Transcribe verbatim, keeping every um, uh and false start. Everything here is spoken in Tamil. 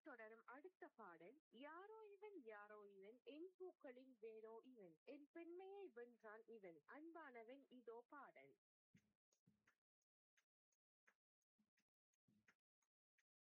தொடரும் அடுத்த பாடல் யாரோ இவன் யாரோ இவன் என் பூக்களின் வேரோ இவன் என் பெண்மையை வென்றான் இவன் அன்பானவன் இதோ பாடல்.